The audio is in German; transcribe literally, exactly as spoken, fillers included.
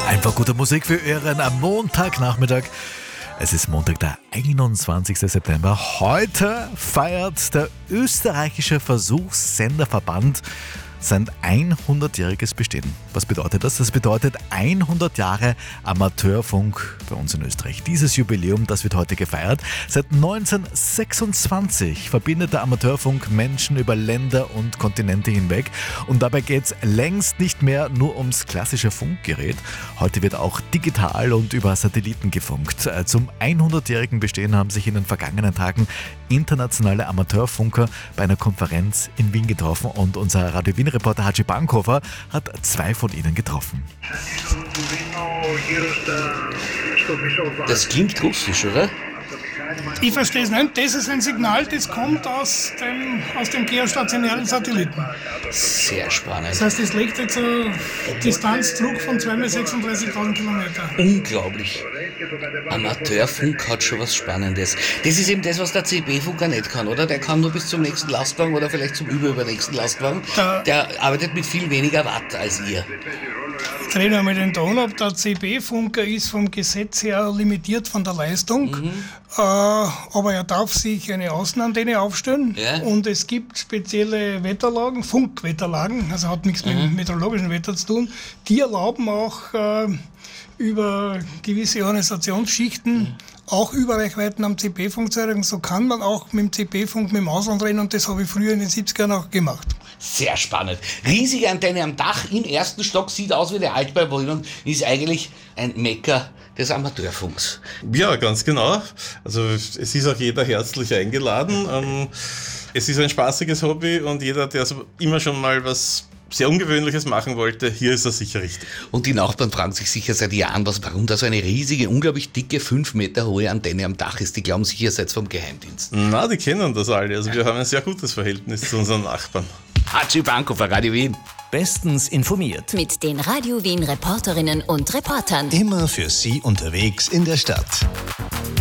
Einfach gute Musik für Ihren Montagnachmittag. Es ist Montag, der einundzwanzigster September. Heute feiert der österreichische Versuchssenderverband sein hundertjähriges Bestehen. Was bedeutet das? Das bedeutet hundert Jahre Amateurfunk bei uns in Österreich. Dieses Jubiläum, das wird heute gefeiert. Seit neunzehnhundertsechsundzwanzig verbindet der Amateurfunk Menschen über Länder und Kontinente hinweg. Und dabei geht es längst nicht mehr nur ums klassische Funkgerät. Heute wird auch digital und über Satelliten gefunkt. Zum hundertjährigen Bestehen haben sich in den vergangenen Tagen internationale Amateurfunker bei einer Konferenz in Wien getroffen und unser Radio Wien Reporter Haji Bankhofer hat zwei von ihnen getroffen. Das klingt russisch, oder? Ich verstehe es nicht. Das ist ein Signal, das kommt aus dem, aus dem geostationären Satelliten. Sehr spannend. Das heißt, es legt jetzt einen Distanzdruck von zwei mal sechsunddreißigtausend Kilometer. Unglaublich. Amateurfunk hat schon was Spannendes. Das ist eben das, was der C B-Funker nicht kann, oder? Der kann nur bis zum nächsten Lastwagen oder vielleicht zum überübernächsten Lastwagen. Der, der arbeitet mit viel weniger Watt als ihr. Ich drehe einmal den Ton ab. Der C B-Funker ist vom Gesetz her limitiert von der Leistung, mhm. äh, aber er darf sich eine Außenantenne aufstellen, ja. Und es gibt spezielle Wetterlagen, Funkwetterlagen, also hat nichts mhm. mit meteorologischem Wetter zu tun, die erlauben auch äh, über gewisse Organisationsschichten mhm. auch Überreichweiten am C B-Funk zu erreichen. So kann man auch mit dem C B-Funk mit dem Ausland reden und das habe ich früher in den siebzigern auch gemacht. Sehr spannend. Riesige Antenne am Dach im ersten Stock, sieht aus wie eine Altbauwohnung, ist eigentlich ein Mekka des Amateurfunks. Ja, ganz genau. Also es ist auch jeder herzlich eingeladen. Ähm, es ist ein spaßiges Hobby und jeder, der so immer schon mal was sehr Ungewöhnliches machen wollte, hier ist er sicher richtig. Und die Nachbarn fragen sich sicher seit Jahren, was, warum da so eine riesige, unglaublich dicke, fünf Meter hohe Antenne am Dach ist. Die glauben sicher, ihr seid vom Geheimdienst. Na, die kennen das alle. Also wir haben ein sehr gutes Verhältnis zu unseren Nachbarn. Haji Bankhofer, Radio Wien. Bestens informiert. Mit den Radio Wien Reporterinnen und Reportern. Immer für Sie unterwegs in der Stadt.